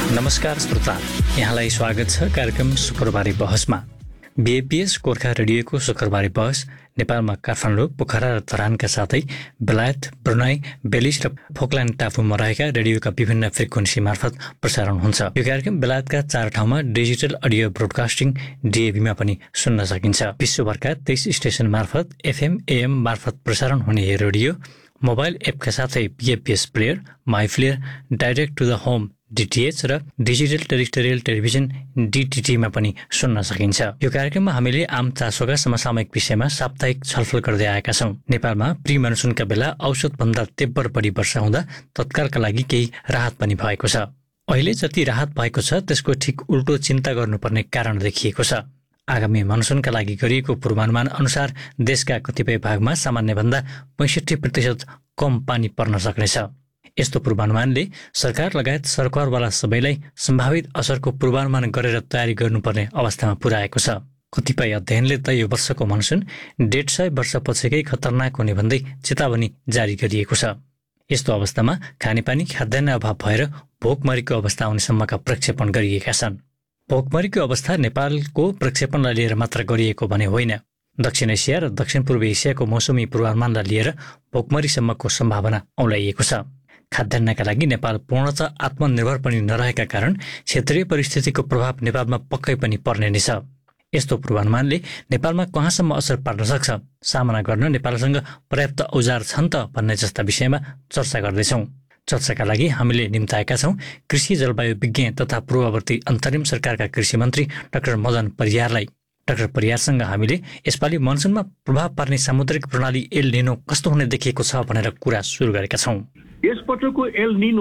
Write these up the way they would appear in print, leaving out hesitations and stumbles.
नमस्कार श्रोता, यहाँलाई स्वागत छ कार्यक्रम शुक्रबारे बहसमा। बीएपीएस गोर्खा रेडियोको शुक्रबारे बहस नेपालमा काठमाडौँ, पोखरा र धरानका साथै बेलायत, ब्रुनाई, बेलिज र फोकल्यान्ड टापुमा रहेका रेडियोका विभिन्न फ्रिक्वेन्सी मार्फत प्रसारण हुन्छ। यो कार्यक्रम बेलायतका 4 ठाउँमा डिजिटल अडियो ब्रोडकास्टिङ DAB-मा पनि सुन्न सकिन्छ। विश्वभरका 23 स्टेशन मार्फत FM, AM मार्फत प्रसारण हुने यो रेडियो मोबाइल एपका साथै BAPS player, my player, direct to the home DTH र डिजिटल टेरिटोरियल टेलिभिजन DTT-मा पनि सुन्न सकिन्छ। यो कार्यक्रममा हामीले आम चासोका समसामयिक विषयमा साप्ताहिक छलफल गर्दै आएका छौँ। नेपालमा प्री मनसुनका बेला औसतभन्दा तेब्बर बढी वर्षा हुँदा तत्कालका लागि केही राहत पनि भएको छ। अहिले जति राहत भएको छ त्यसको ठिक उल्टो चिन्ता गर्नुपर्ने कारण देखिएको छ। आगामी मनसुनका लागि गरिएको पूर्वानुमान अनुसार देशका कतिपय भागमा सामान्यभन्दा 65% कम पानी पर्न सक्नेछ। यस्तो पूर्वानुमानले सरकार लगायत सरकारवाला सबैलाई सम्भावित असरको पूर्वानुमान गरेर तयारी गर्नुपर्ने अवस्थामा पुर्याएको छ। कतिपय अध्ययनले त यो वर्षको मनसुन 150 वर्षपछिकै खतरनाक हुने भन्दै चेतावनी जारी गरिएको छ। यस्तो अवस्थामा खानेपानी, खाद्यान्न अभाव भएर भोकमरीको अवस्था आउनेसम्मका प्रक्षेपण गरिएका छन्। भोकमरीको अवस्था नेपालको प्रक्षेपणलाई लिएर मात्र गरिएको भने होइन। दक्षिण एसिया र दक्षिण पूर्व एसियाको मौसमी पूर्वानुमानलाई लिएर भोकमरीसम्मको सम्भावना औँल्याइएको छ। खाद्यान्नका लागि नेपाल पूर्णतः आत्मनिर्भर पनि नरहेका कारण क्षेत्रीय परिस्थितिको प्रभाव नेपालमा पक्कै पनि पर्ने नै छ। यस्तो पूर्वानुमानले नेपालमा कहाँसम्म असर पार्न सक्छ, सामना गर्न नेपालसँग पर्याप्त औजार छन् त भन्ने जस्ता विषयमा चर्चा गर्दैछौँ। चर्चाका लागि हामीले निम्ताएका छौँ कृषि जलवायु विज्ञ तथा पूर्ववर्ती अन्तरिम सरकारका कृषि मन्त्री डाक्टर मदन परियारलाई। डाक्टर परियारसँग हामीले यसपालि मनसुनमा प्रभाव पार्ने सामुद्रिक प्रणाली एल निनो कस्तो हुने देखिएको छ भनेर कुरा सुरु गरेका छौँ। यस पटकको एल निनो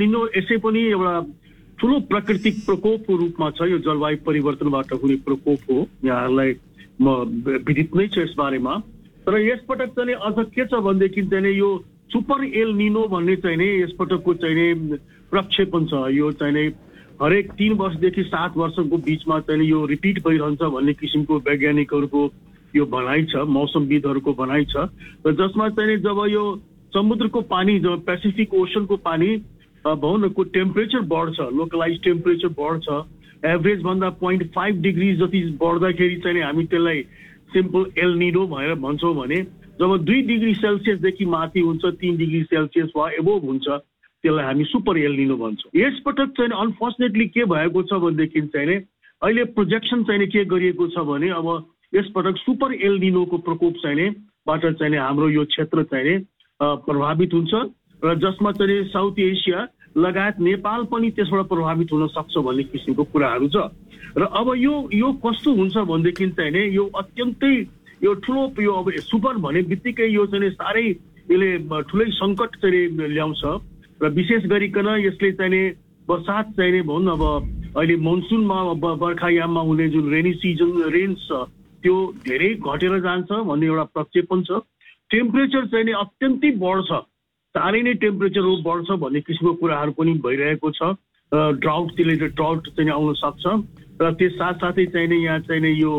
यसै पनि एउटा ठुलो प्राकृतिक प्रकोपको रूपमा छ। यो जलवायु परिवर्तनबाट हुने प्रकोप हो। यहाँहरूलाई म विदित नै छु यसबारेमा। तर यसपटक चाहिँ अझ के छ भनेदेखि चाहिँ यो सुपर एल निनो भन्ने चाहिँ नि यसपटकको चाहिँ प्रक्षेपण छ। यो चाहिँ हरेक 3 वर्षदेखि 7 वर्षको बिचमा चाहिँ यो रिपिट भइरहन्छ भन्ने किसिमको वैज्ञानिकहरूको यो भनाइ छ, मौसमविदहरूको भनाइ छ। र जसमा चाहिँ जब यो समुद्रको पानी, जो पेसिफिक ओसनको पानी भौनको टेम्परेचर बढ्छ, लोकलाइज टेम्परेचर बढ्छ, एभरेज भन्दा 0.5 डिग्री जति बढ्दाखेरि चाहिँ हामी त्यसलाई सिम्पल एल निनो भनेर भन्छौँ भने जब 2 डिग्री सेल्सियसदेखि माथि हुन्छ, 3 डिग्री सेल्सियस वा एबोभ हुन्छ, त्यसलाई हामी सुपर एल निनो भन्छौँ। यसपटक चाहिँ अनफर्चुनेटली के भएको छ भनेदेखि चाहिँ अहिले प्रोजेक्सन चाहिँ के गरिएको छ भने अब यसपटक सुपर एल निनोको प्रकोप चाहिँ बाट चाहिँ हाम्रो यो क्षेत्र चाहिँ प्रभावित हुन्छ र जसमा चाहिँ साउथ एसिया लगायत नेपाल पनि त्यसबाट प्रभावित हुन सक्छ भन्ने किसिमको कुराहरू छ। र अब यो कस्तो हुन्छ भनेदेखि चाहिँ यो अत्यन्तै यो ठुलो यो अब सुपर भन्ने बित्तिकै यो चाहिँ साह्रै यसले ठुलै सङ्कट चाहिँ ल्याउँछ र विशेष गरिकन यसले चाहिँ बर्सात चाहिँ भनौँ न अब अहिले मनसुनमा बर्खायाममा हुने जुन रेनी सिजन रेन्स छ त्यो धेरै घटेर जान्छ भन्ने एउटा प्रक्षेपण छ। टेम्परेचर चाहिँ अत्यन्तै बढ्छ, साह्रै नै टेम्परेचर बढ्छ भन्ने किसिमको कुराहरू पनि भइरहेको छ। ड्राउटले ड्राउट चाहिँ आउन सक्छ र त्यस साथसाथै चाहिँ यहाँ चाहिँ यो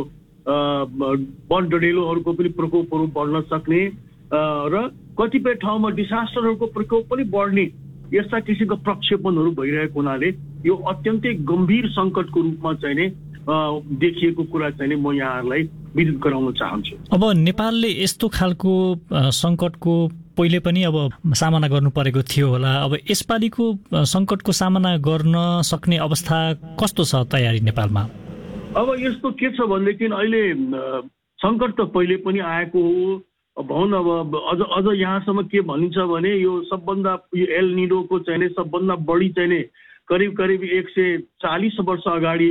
वन डढेलोहरूको पनि प्रकोपहरू बढ्न सक्ने र कतिपय ठाउँमा डिसास्टरहरूको प्रकोप पनि बढ्ने यस्ता किसिमका प्रक्षेपणहरू भइरहेको हुनाले यो अत्यन्तै गम्भीर सङ्कटको रूपमा चाहिँ देखिएको कुरा चाहिँ म यहाँहरूलाई विदित गराउन चाहन्छु। अब नेपालले यस्तो खालको सङ्कटको पहिले पनि अब सामना गर्नु परेको थियो होला। अब यसपालिको सङ्कटको सामना गर्न सक्ने अवस्था कस्तो छ तयारी नेपालमा? अब यस्तो के छ भनेदेखि अहिले सङ्कट त पहिले पनि आएको हो। भनौँ अब अझ यहाँसम्म के भनिन्छ भने यो सबभन्दा यो एल निनोको चाहिँ सबभन्दा बढी चाहिँ करिब 140 वर्ष अगाडि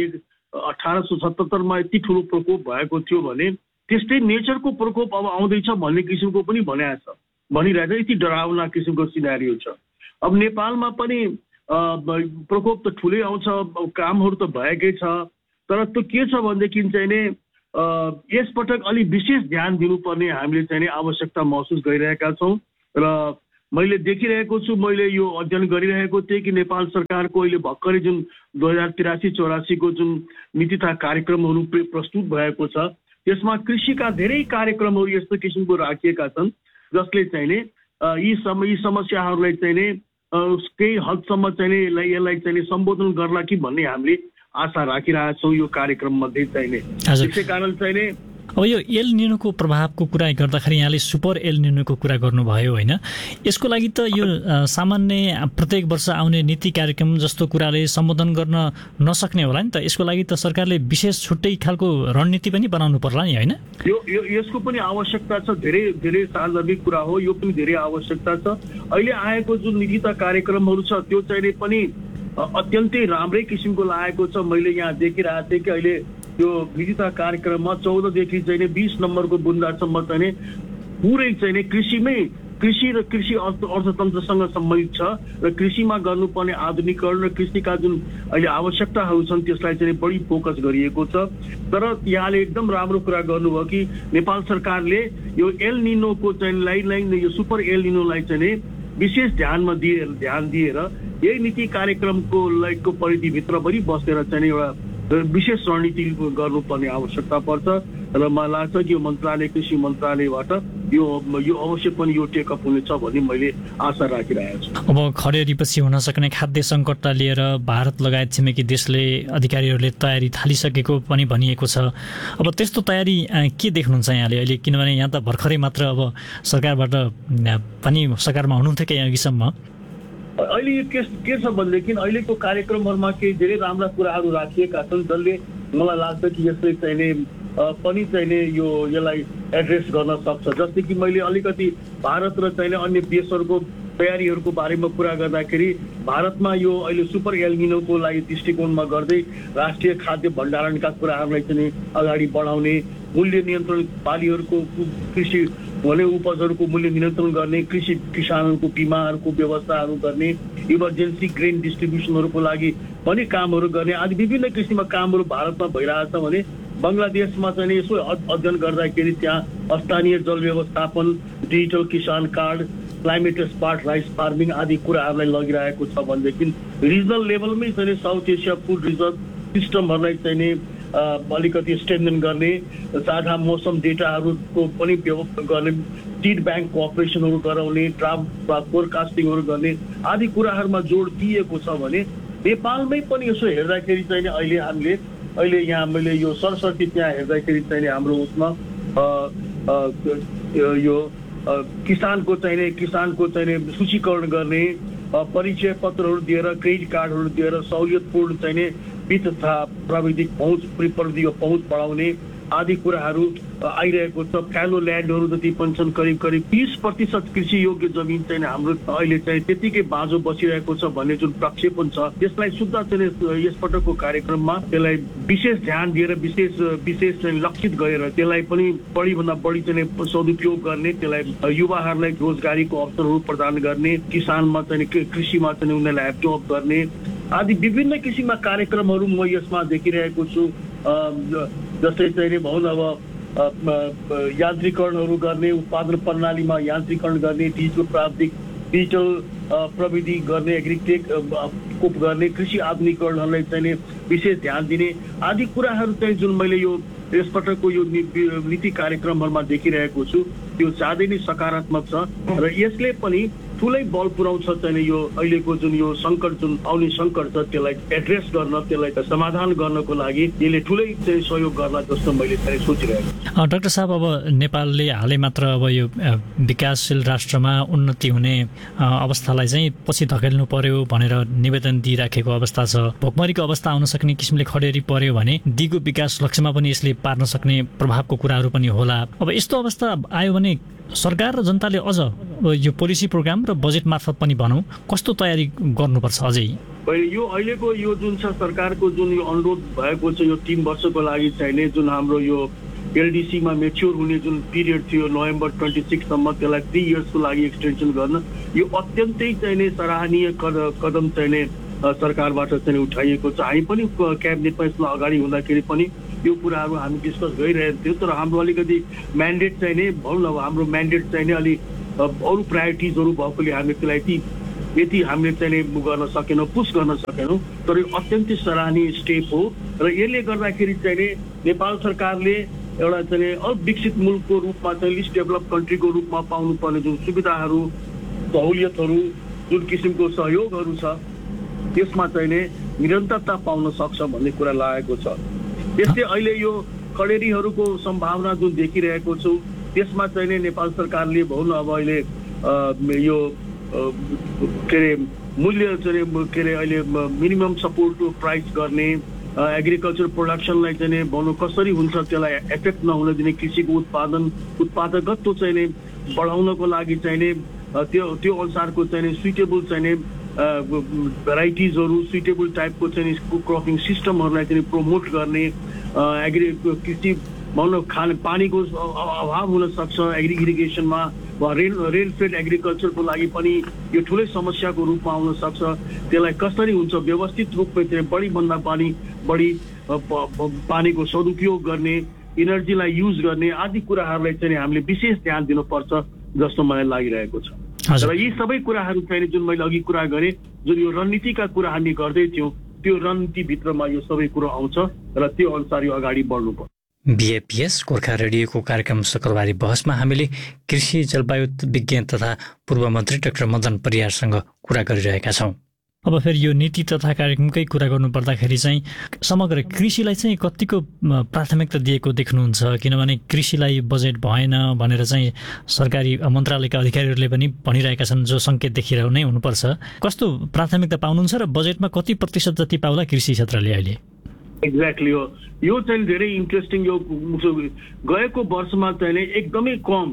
1877मा यति ठुलो प्रकोप भएको थियो भने त्यस्तै नेचरको प्रकोप अब आउँदैछ भन्ने किसिमको पनि भनिरहेछ। यति डरावना किसिमको सिनारियो छ। अब नेपालमा पनि प्रकोप त ठुलै आउँछ, कामहरू त भएकै छ। तर त्यो के छ भनेदेखि चाहिँ यसपटक अलि विशेष ध्यान दिनुपर्ने हामीले चाहिँ आवश्यकता महसुस गरिरहेका छौँ। र मैले देखिरहेको छु, मैले यो अध्ययन गरिरहेको थिएँ कि नेपाल सरकारको अहिले भर्खरै जुन 2083-84 को जुन नीति तथा कार्यक्रमहरू प्रस्तुत भएको छ त्यसमा कृषिका धेरै कार्यक्रमहरू यस्तो किसिमको राखिएका छन् जसले चाहिँ यी समस्याहरूलाई चाहिँ केही हदसम्म चाहिँ यसलाई चाहिँ सम्बोधन गर्ला कि भन्ने हामीले आशा राखिरहेका छौँ यो कार्यक्रम मध्ये चाहिँ त्यसै कारण चाहिँ अब यो एल निनोको प्रभावको कुरा गर्दाखेरि यहाँले सुपर एल निनोको कुरा गर्नुभयो होइन, यसको लागि त यो सामान्य प्रत्येक वर्ष आउने नीति कार्यक्रम जस्तो कुराले सम्बोधन गर्न नसक्ने होला नि त। यसको लागि त सरकारले विशेष छुट्टै खालको रणनीति पनि बनाउनु पर्ला नि होइन? यसको पनि आवश्यकता छ, धेरै धेरै सान्दर्भिक कुरा हो, यो पनि धेरै आवश्यकता छ। अहिले आएको जुन नीतिका कार्यक्रमहरू छ त्यो चाहिँ पनि अत्यन्तै राम्रै किसिमको लागेको छ। मैले यहाँ देखिरहेको थिएँ कि अहिले यो विविधता कार्यक्रममा 14 देखि चाहिँ 20 नम्बरको बुन्दासम्म चाहिँ पुरै चाहिँ कृषि र कृषि अर्थतन्त्रसँग सम्बन्धित छ र कृषिमा गर्नुपर्ने आधुनिकीकरण र कृषिका जुन अहिले आवश्यकताहरू छन् त्यसलाई चाहिँ बढी फोकस गरिएको छ। तर यहाँले एकदम राम्रो कुरा गर्नुभयो कि नेपाल सरकारले यो एल निनोको चाहिँ यो सुपर एल निनोलाई चाहिँ विशेष ध्यान दिएर यही नीति कार्यक्रमको परिधिभित्र पनि बसेर चाहिँ एउटा विशेष रणनीति गर्नुपर्ने आवश्यकता पर्छ र मलाई लाग्छ कि यो मन्त्रालय कृषि मन्त्रालयबाट यो अवश्य पनि यो टेकअप हुनेछ भन्ने मैले आशा राखिरहेको छु। अब खडेरीपछि हुन सक्ने खाद्य सङ्कटलाई लिएर भारत लगायत छिमेकी देशले अधिकारीहरूले तयारी थालिसकेको पनि भनिएको छ। अब त्यस्तो तयारी के देख्नुहुन्छ यहाँले अहिले, किनभने यहाँ त भर्खरै मात्र अब सरकारबाट पनि सरकारमा हुनुहुन्थ्यो कि अघिसम्म? अहिले यो के छ भनेदेखि अहिलेको कार्यक्रमहरूमा केही धेरै राम्रा कुराहरू राखिएका छन् जसले मलाई लाग्छ कि यसले चाहिँ पनि चाहिँ यसलाई एड्रेस गर्न सक्छ। जस्तै कि मैले अलिकति भारत र चाहिँ अन्य देशहरूको तयारीहरूको बारेमा कुरा गर्दाखेरि भारतमा यो अहिले सुपर एल निनोको लागि दृष्टिकोणमा गर्दै राष्ट्रिय खाद्य भण्डारणका कुराहरूलाई चाहिँ अगाडि बढाउने, मूल्य नियन्त्रण, बालीहरूको कृषि भने उपजहरूको मूल्य नियन्त्रण गर्ने, किसानहरूको बिमाहरूको व्यवस्थाहरू गर्ने, इमर्जेन्सी ग्रेन डिस्ट्रिब्युसनहरूको लागि पनि कामहरू गर्ने आदि विभिन्न किसिमका कामहरू भारतमा भइरहेछ भने बङ्गलादेशमा चाहिँ यसो अध्ययन गर्दाखेरि त्यहाँ स्थानीय जल व्यवस्थापन, डिजिटल किसान card, climate smart rice farming आदि कुराहरूलाई लगिरहेको छ भनेदेखि रिजनल लेभलमै चाहिँ साउथ एसिया फुड रिजर्भ सिस्टमहरूलाई चाहिँ अलिकति स्ट्रेन्थन गर्ने, साझा मौसम डेटाहरूको पनि व्यवस्था गर्ने, सीड ब्याङ्क कोअपरेसनहरू गराउने, ड्राफ्ट फोरकास्टिङहरू गर्ने आदि कुराहरूमा जोड दिएको छ भने नेपालमै पनि यसो हेर्दाखेरि चाहिँ अहिले यहाँ मैले यो सरस्वती त्यहाँ हेर्दाखेरि चाहिँ हाम्रो उसमा यो किसानको चाहिँ सूचीकरण गर्ने, परिचय पत्रहरू दिएर, क्रेडिट कार्डहरू दिएर सहुलियतपूर्ण चाहिँ वित्त तथा प्राविधिक पहुँच बढाउने आदि कुराहरू आइरहेको छ। फ्यालो ल्यान्डहरू जति पनि छन् करिब 30% कृषि योग्य जमिन चाहिँ हाम्रो अहिले चाहिँ त्यतिकै बाँझो बसिरहेको छ भन्ने जुन प्रक्षेपण छ त्यसलाई शुद्ध चाहिँ यसपटकको कार्यक्रममा त्यसलाई विशेष ध्यान दिएर विशेष चाहिँ लक्षित गरेर त्यसलाई पनि बढीभन्दा बढी चाहिँ सदुपयोग गर्ने, त्यसलाई युवाहरूलाई रोजगारीको अवसरहरू प्रदान गर्ने, किसानमा चाहिँ कृषिमा चाहिँ उनीहरूलाई एब्जर्ब गर्ने आदि विभिन्न किसिमका कार्यक्रमहरू म यसमा देखिरहेको छु। जस्तै चाहिँ भनौँ अब यान्त्रिकरणहरू गर्ने, उत्पादन प्रणालीमा यान्त्रिकरण गर्ने, डिजिटल प्रविधि गर्ने, एग्रिटेक कोप गर्ने, कृषि आधुनिकीकरणहरूलाई चाहिँ विशेष ध्यान दिने आदि कुराहरू चाहिँ जुन मैले यो यसपटकको यो नीति कार्यक्रमहरूमा देखिरहेको छु त्यो साह्रै नै सकारात्मक छ र यसले पनि ठुलै बल पुर्याउँछ चाहिँ यो अहिलेको जुन यो सङ्कट जुन आउने सङ्कट छ त्यसलाई एड्रेस गर्न, त्यसलाई समाधान गर्नको लागि यसले ठुलै चाहिँ सहयोग गर्ला जस्तो मैले चाहिँ सोचिरहेको छु। डाक्टर साहब, अब नेपालले हालै मात्र अब यो विकासशील राष्ट्रमा उन्नति हुने अवस्थालाई चाहिँ पछि धकेल्नु पर्यो भनेर निवेदन दिइराखेको अवस्था छ। भोकमरीको अवस्था आउन सक्ने किसिमले खडेरी पर्यो भने दिगो विकास लक्ष्यमा पनि यसले पार्न सक्ने प्रभावको कुराहरू पनि होला। अब यस्तो अवस्था आयो भने सरकार र जनताले अझ यो पोलिसी प्रोग्राम र बजेट मार्फत पनि भनौँ कस्तो तयारी गर्नुपर्छ अझै? यो अहिलेको यो जुन छ सरकारको जुन यो अनुरोध भएको छ यो 3 वर्षको लागि चाहिने जुन हाम्रो यो एलडीसीमा मेच्योर हुने जुन पिरियड थियो नोभेम्बर 26 सम्म त्यसलाई 3 इयर्सको लागि एक्सटेन्सन गर्न यो अत्यन्तै चाहिने सराहनीय कदम चाहिने सरकारबाट चाहिँ उठाइएको छ। हामी पनि क्याबिनेटमा यसमा अगाडि हुँदाखेरि पनि यो कुराहरू हामी डिस्कस गरिरहेको थियौँ तर हाम्रो अलिकति म्यान्डेट चाहिने भनौँ न हाम्रो म्यान्डेट चाहिने अलिक अरू प्रायोरिटिजहरू भएकोले हामी त्यसलाई यति हामीले चाहिँ गर्न सकेनौँ, पुस गर्न सकेनौँ। तर यो अत्यन्तै सराहनीय स्टेप हो र यसले गर्दाखेरि चाहिँ नेपाल सरकारले एउटा चाहिँ अविकसित मुलुकको रूपमा चाहिँ लिस्ट डेभलप कन्ट्रीको रूपमा पाउनुपर्ने जुन सुविधाहरू, सहुलियतहरू जुन किसिमको सहयोगहरू छ त्यसमा चाहिँ नि निरन्तरता पाउन सक्छ भन्ने कुरा लागेको छ। त्यस्तै अहिले यो खडेरीहरूको सम्भावना जुन देखिरहेको छु त्यसमा चाहिँ नि नेपाल सरकारले भनौँ अब अहिले यो के अरे मूल्य चाहिँ के अरे अहिले मिनिमम सपोर्ट प्राइस गर्ने एग्रिकल्चर प्रोडक्सनलाई चाहिँ नि भनौँ कसरी हुन्छ त्यसलाई एफेक्ट नहुन दिने कृषिको उत्पादकत्व चाहिँ नि बढाउनको लागि चाहिँ नि त्यो अनुसारको चाहिँ नि सुइटेबल चाहिँ नि भेराइटिजहरू सुइटेबल टाइपको चाहिँ क्रपिङ सिस्टमहरूलाई चाहिँ प्रमोट गर्ने कृषि भनौँ पानीको अभाव हुन सक्छ इरिगेसनमा वा रेन फेड एग्रिकल्चरको लागि पनि यो ठुलै समस्याको रूपमा आउन सक्छ। त्यसलाई कसरी हुन्छ व्यवस्थित रूपमा चाहिँ बढी पानीको सदुपयोग गर्ने इनर्जीलाई युज गर्ने आदि कुराहरूलाई चाहिँ हामीले विशेष ध्यान दिनुपर्छ जस्तो मलाई लागिरहेको छ। र यी सबै कुराहरू चाहिँ जुन मैले अघि कुरा गरेँ जुन यो रणनीतिका कुरा हामी गर्दै थियौँ त्यो रणनीतिभित्रमा यो सबै कुरो आउँछ र त्यो अनुसार यो अगाडि बढ्नुपर्छ। बीएपीएस गोर्खा रेडियोको कार्यक्रम शुक्रबारी बहसमा हामीले कृषि जलवायु विज्ञान तथा पूर्व मन्त्री डाक्टर मदन परियारसँग कुरा गरिरहेका छौँ। अब फेरि यो नीति तथा कार्यक्रमकै कुरा गर्नुपर्दाखेरि चाहिँ समग्र कृषिलाई चाहिँ कतिको प्राथमिकता दिएको देख्नुहुन्छ? किनभने कृषिलाई बजेट भएन भनेर चाहिँ सरकारी मन्त्रालयका अधिकारीहरूले पनि भनिरहेका छन्, जो सङ्केत देखिरहेको नै हुनुपर्छ। कस्तो प्राथमिकता पाउनुहुन्छ र बजेटमा कति प्रतिशत जति पाउला कृषि क्षेत्रले अहिले? एक्ज्याक्टली हो, यो चाहिँ धेरै इन्ट्रेस्टिङ। यो गएको वर्षमा चाहिँ एकदमै कम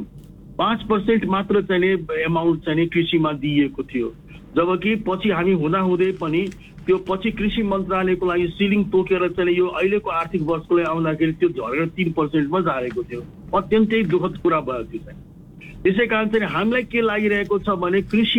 5% मात्र चाहिँ एमाउन्ट चाहिँ कृषिमा दिइएको थियो, जबकि पछि हामी हुँदाहुँदै पनि त्यो पछि कृषि मन्त्रालयको लागि सिलिङ तोकेर चाहिँ यो अहिलेको आर्थिक वर्षको लागि आउँदाखेरि त्यो झरेर 3%मा झारेको थियो। अत्यन्तै दुःखद कुरा भयो त्यो चाहिँ। त्यसै कारण चाहिँ हामीलाई के लागिरहेको छ भने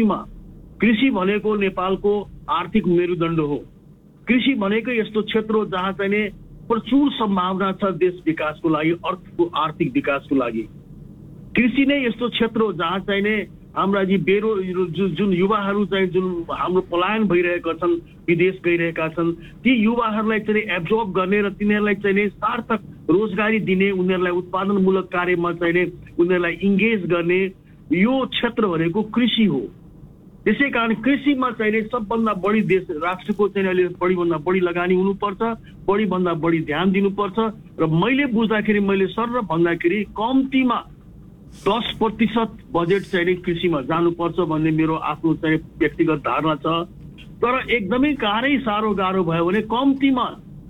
कृषि भनेको नेपालको आर्थिक मेरुदण्ड हो। कृषि भनेको यस्तो क्षेत्र हो जहाँ चाहिँ प्रचुर सम्भावना छ देश विकासको लागि, अर्थको आर्थिक विकासको लागि। कृषि नै यस्तो क्षेत्र हो जहाँ चाहिँ हाम्रा जुन युवाहरू चाहिँ जुन हाम्रो पलायन भइरहेका छन्, विदेश गइरहेका छन्, ती युवाहरूलाई चाहिँ एब्जर्ब गर्ने र तिनीहरूलाई चाहिँ सार्थक रोजगारी दिने, उनीहरूलाई उत्पादनमूलक कार्यमा चाहिँ उनीहरूलाई इङ्गेज गर्ने यो क्षेत्र भनेको कृषि हो। त्यसै कारण कृषिमा चाहिँ सबभन्दा बढी देश राष्ट्रको चाहिँ अहिले बढीभन्दा बढी लगानी हुनुपर्छ, बढीभन्दा बढी ध्यान दिनुपर्छ। र मैले बुझ्दाखेरि मैले सर भन्दाखेरि कम्तीमा 10% बजेट चाहिँ कृषिमा जानुपर्छ भन्ने मेरो आफ्नो चाहिँ व्यक्तिगत धारणा छ। तर एकदमै साह्रो गाह्रो भयो भने कम्तीमा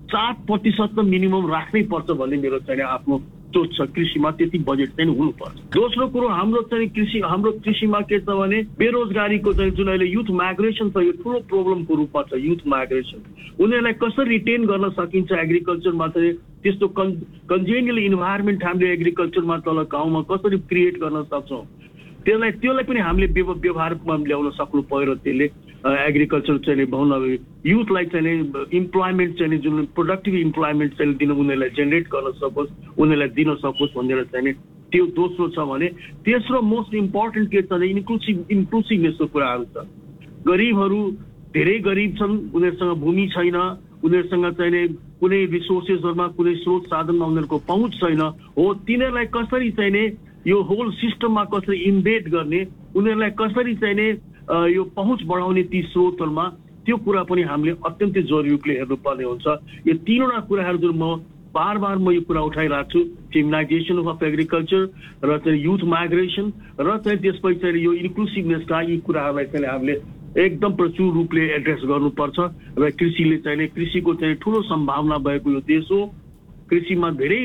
7% त मिनिमम राख्नै पर्छ भन्ने मेरो चाहिँ आफ्नो सोच छ। कृषिमा त्यति बजेट चाहिँ हुनुपर्छ। दोस्रो कुरो हाम्रो कृषिमा के छ भने बेरोजगारीको चाहिँ जुन अहिले युथ माइग्रेसन छ, यो ठुलो प्रब्लमको रूपमा छ। युथ माइग्रेसन उनीहरूलाई कसरी रिटेन गर्न सकिन्छ एग्रिकल्चरमा चाहिँ त्यस्तो कन्जेनियल इन्भाइरोमेन्ट हामीले एग्रिकल्चरमा तल गाउँमा कसरी क्रिएट गर्न सक्छौँ त्यसलाई पनि हामीले व्यवहारमा ल्याउन सक्नु पर्यो। त्यसले एग्रिकल्चर चाहिँ भनौँ युथलाई चाहिँ इम्प्लोइमेन्ट चाहिँ जुन प्रोडक्टिभ इम्प्लोइमेन्ट चाहिँ दिन उनीहरूलाई जेनेरेट गर्न सकोस्, उनीहरूलाई दिन सकोस् भनेर चाहिँ त्यो दोस्रो छ भने तेस्रो मोस्ट इम्पोर्टेन्ट के छ भने इन्क्लुसिभनेसको कुराहरू छ। गरिबहरू धेरै गरिब छन्, उनीहरूसँग भूमि छैन, उनीहरूसँग चाहिँ कुनै रिसोर्सेसहरूमा कुनै स्रोत साधनमा उनीहरूको पहुँच छैन हो। तिनीहरूलाई कसरी चाहिँ यो होल सिस्टममा कसरी इन्भेट गर्ने, उनीहरूलाई कसरी चाहिँ यो पहुँच बढाउने ती स्रोतहरूमा, त्यो कुरा पनि हामीले अत्यन्तै जरुरी रूपले हेर्नुपर्ने हुन्छ। यो तीनवटा कुराहरू जुन बार म यो कुरा उठाइरहेको छु, फेमिनाइजेसन अफ एग्रिकल्चर र चाहिँ युथ माइग्रेसन र चाहिँ त्यसपछि चाहिँ यो इन्क्लुसिभनेसका यी कुराहरूलाई चाहिँ हामीले एकदम प्रचुर रूपले एड्रेस गर्नुपर्छ। र कृषिको चाहिँ ठुलो सम्भावना भएको यो देश हो। कृषिमा धेरै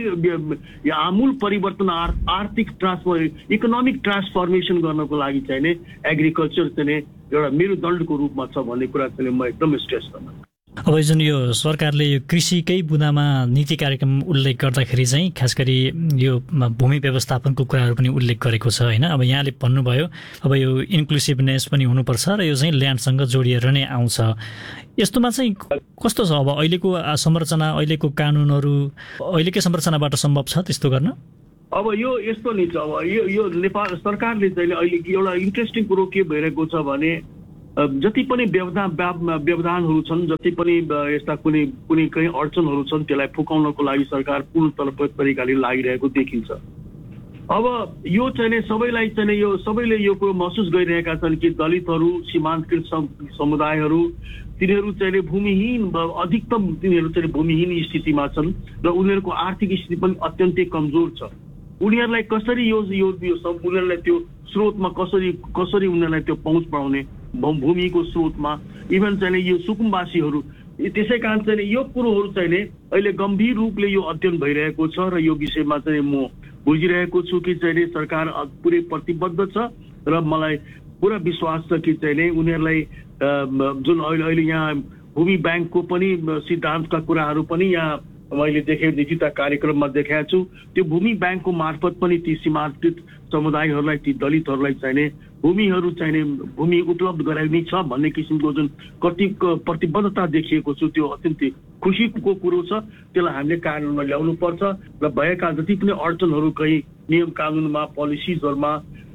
आमूल परिवर्तन आर्थिक इकोनोमिक ट्रान्सफर्मेसन गर्नको लागि चाहिँ एग्रिकल्चर चाहिँ एउटा मेरुदण्डको रूपमा छ भन्ने कुरा चाहिँ म एकदम स्ट्रेस गर्छु। अब जुन यो सरकारले यो कृषिकै बुँदामा नीति कार्यक्रम उल्लेख गर्दाखेरि चाहिँ खास गरी यो भूमि व्यवस्थापनको कुराहरू पनि उल्लेख गरेको छ होइन। अब यहाँले भन्नुभयो अब यो इन्क्लुसिभनेस पनि हुनुपर्छ र यो चाहिँ ल्यान्डसँग जोडिएर नै आउँछ। यस्तोमा चाहिँ कस्तो छ अब अहिलेको संरचना, अहिलेको कानुनहरू, अहिलेकै संरचनाबाट सम्भव छ त्यस्तो गर्न? अब यो यस्तो नै छ। अब यो नेपाल सरकारले चाहिँ अहिले एउटा इन्ट्रेस्टिङ कुरो के भइरहेको छ भने जति पनि व्यवधानहरू छन्, जति पनि यस्ता कुनै कहीँ अडचनहरू छन् त्यसलाई फुकाउनको लागि सरकार पूर्ण तरिकाले लागिरहेको देखिन्छ। अब यो चाहिँ सबैलाई चाहिँ यो सबैले यो कुरो महसुस गरिरहेका छन् कि दलितहरू सीमान्तकृत समुदायहरू तिनीहरू चाहिँ भूमिहीन अधिकतम तिनीहरू चाहिँ भूमिहीन स्थितिमा छन् र उनीहरूको आर्थिक स्थिति पनि अत्यन्तै कमजोर छ। उनीहरूलाई कसरी यो उनीहरूलाई त्यो स्रोतमा कसरी उनीहरूलाई त्यो पहुँच पाउने भूमिको स्रोतमा इभन चाहिँ यो सुकुम्बासीहरू त्यसै कारण चाहिँ यो कुरोहरू चाहिँ अहिले गम्भीर रूपले यो अध्ययन भइरहेको छ र यो विषयमा चाहिँ म बुझिरहेको छु कि चाहिँ सरकार पुरै प्रतिबद्ध छ र मलाई पुरा विश्वास छ कि चाहिँ उनीहरूलाई जुन अहिले यहाँ भूमि ब्याङ्कको पनि सिद्धान्तका कुराहरू पनि यहाँ मैले देखि त कार्यक्रममा देखाएको छु। त्यो भूमि ब्याङ्कको मार्फत पनि ती सीमान्तकृत समुदायहरूलाई ती दलितहरूलाई चाहिने भूमिहरू चाहिने भूमि उपलब्ध गराइने छ भन्ने किसिमको जुन प्रतिबद्धता देखिएको छु त्यो अत्यन्तै खुसीको कुरो छ। त्यसलाई हामीले कानुनमा ल्याउनु पर्छ र भएका जति पनि अडचनहरू कहीँ नियम कानुनमा पोलिसिजहरूमा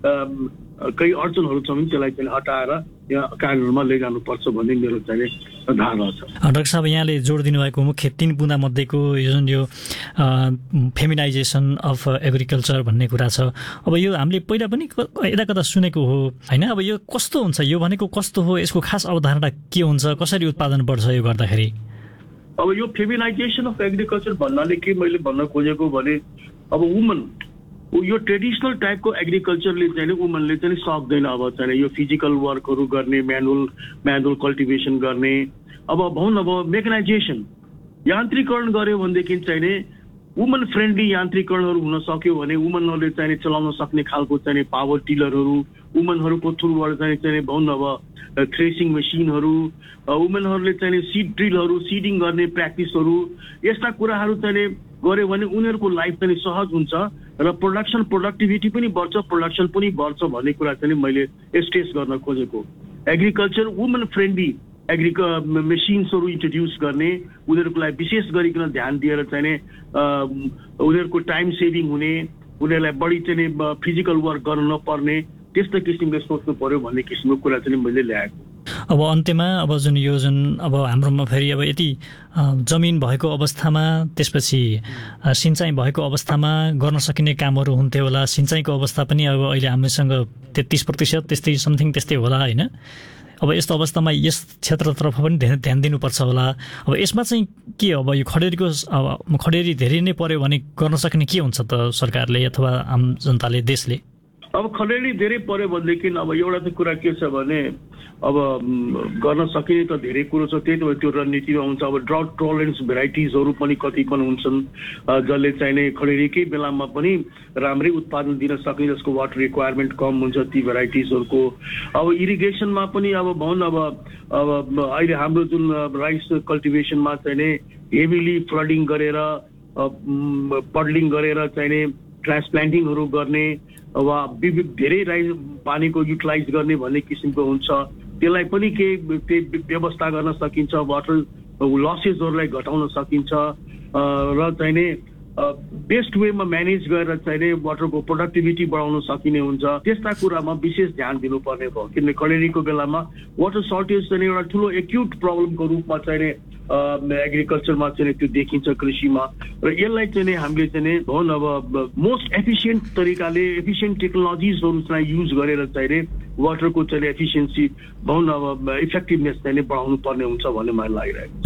कई अडचनहरू छ भने त्यसलाई चाहिँ हटाएर यहाँ कानुनमा लैजानुपर्छ भन्ने मेरो चाहिँ धारणा छ। डाक्टर साहब यहाँले जोड दिनुभएको मुख्य 3 बुँदा मध्येको यो जुन यो फेमिनाइजेसन अफ एग्रिकल्चर भन्ने कुरा छ। अब यो हामीले पहिला पनि यता कता सुनेको हो होइन। अब यो कस्तो हुन्छ, यो भनेको कस्तो हो, यसको खास अवधारणा के हुन्छ, कसरी उत्पादन बढ्छ यो गर्दाखेरि? अब यो फेमिनाइजेसन अफ एग्रिकल्चर भन्नाले के मैले भन्न खोजेको भने अब वुमन यो ट्रेडिसनल टाइपको एग्रिकल्चरले चाहिँ वुमनले चाहिँ सक्दैन। अब चाहिँ यो फिजिकल वर्कहरू गर्ने म्यानुअल कल्टिभेसन गर्ने अब भनौँ अब मेकनाइजेसन यान्त्रिकरण गर्यो भनेदेखि चाहिँ वुमन फ्रेन्डली यान्त्रिकरणहरू हुन सक्यो भने वुमनहरूले चाहिँ चलाउन सक्ने खालको चाहिँ पावर टिलरहरू वुमनहरूको थ्रुबाट चाहिँ भनौँ अब थ्रेसिङ मेसिनहरू वुमनहरूले चाहिँ सिड ड्रिलहरू सिडिङ गर्ने प्र्याक्टिसहरू यस्ता कुराहरू चाहिँ गर्यो भने उनीहरूको लाइफ चाहिँ सहज हुन्छ र प्रोडक्टिभिटी पनि बढ्छ, प्रोडक्सन पनि बढ्छ भन्ने कुरा चाहिँ मैले स्ट्रेस गर्न खोजेको। एग्रिकल्चर वुमन फ्रेन्डली मेसिन्सहरू इन्ट्रोड्युस गर्ने उनीहरूको लागि विशेष गरिकन ध्यान दिएर चाहिँ उनीहरूको टाइम सेभिङ हुने उनीहरूलाई बढी चाहिँ फिजिकल वर्क गर्न नपर्ने त्यस्तो किसिमले सोच्नु पर्यो भन्ने किसिमको कुरा चाहिँ मैले ल्याएको। अब अन्त्यमा अब अब हाम्रोमा फेरि अब यति जमिन भएको अवस्थामा त्यसपछि सिँचाइ भएको अवस्थामा गर्न सकिने कामहरू हुन्थ्यो होला। सिँचाइको अवस्था पनि अब अहिले हामीसँग 33% त्यस्तै समथिङ त्यस्तै होला होइन। अब यस्तो अवस्थामा यस क्षेत्रतर्फ पनि ध्यान दिनुपर्छ होला। अब यसमा चाहिँ के अब यो खडेरी धेरै नै पर्यो भने गर्न सक्ने के हुन्छ त सरकारले अथवा आम जनताले देशले? अब खडेरी धेरै पर्यो भनेदेखि अब एउटा चाहिँ कुरा के छ भने अब गर्न सकिने त धेरै कुरो छ, त्यही त त्यो रणनीतिमा हुन्छ। अब ड्राउट टलरेन्स भेराइटिजहरू पनि कतिपय हुन्छन् जसले चाहिने खडेरीकै बेलामा पनि राम्रै उत्पादन दिन सक्ने जसको वाटर रिक्वायरमेन्ट कम हुन्छ ती भेराइटिजहरूको। अब इरिगेसनमा पनि अब भनौँ अब अहिले हाम्रो जुन राइस कल्टिभेसनमा चाहिने हेभिली फ्लडिङ गरेर पडलिङ गरेर चाहिने ट्रान्सप्लान्टिङहरू गर्ने वा धेरै राइस पानीको युटिलाइज गर्ने भन्ने किसिमको हुन्छ। त्यसलाई पनि केही व्यवस्था गर्न सकिन्छ, वाटर लसेसहरूलाई घटाउन सकिन्छ र चाहिने बेस्ट वेमा म्यानेज गरेर चाहिने वाटरको प्रोडक्टिभिटी बढाउन सकिने हुन्छ। त्यस्ता कुरामा विशेष ध्यान दिनुपर्ने भयो किनभने खडेरीको बेलामा वाटर सर्टेज चाहिँ एउटा ठुलो एक्युट प्रब्लमको रूपमा चाहिने एग्रिकल्चरमा चाहिँ त्यो देखिन्छ कृषिमा र यसलाई चाहिँ हामीले चाहिँ भनौँ अब मोस्ट एफिसियन्ट तरिकाले एफिसियन्ट टेक्नोलोजिजहरू चाहिँ युज गरेर चाहिँ वाटरको चाहिँ एफिसियन्सी भनौँ अब इफेक्टिभनेस चाहिँ बढाउनु पर्ने हुन्छ भन्ने मलाई लागिरहेको छ।